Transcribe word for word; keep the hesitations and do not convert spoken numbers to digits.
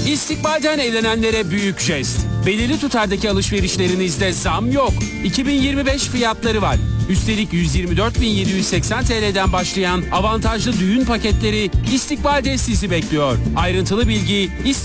İstikbalden evlenenlere büyük jest. Belirli tutardaki alışverişlerinizde zam yok. iki bin yirmi beş fiyatları var. Üstelik yüz yirmi dört bin yedi yüz seksen T L'den başlayan avantajlı düğün paketleri İstikbal'de sizi bekliyor. Ayrıntılı bilgi İstikbal'de